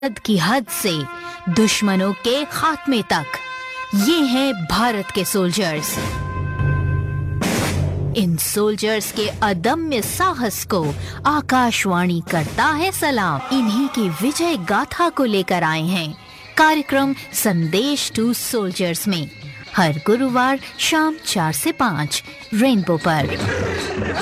हद की हद से दुश्मनों के खात्मे तक, ये हैं भारत के सोल्जर्स। इन सोल्जर्स के अदम्य साहस को आकाशवाणी करता है सलाम। इन्हीं की विजय गाथा को लेकर आए हैं कार्यक्रम संदेश टू सोल्जर्स में, हर गुरुवार शाम 4 से 5 रेनबो पर।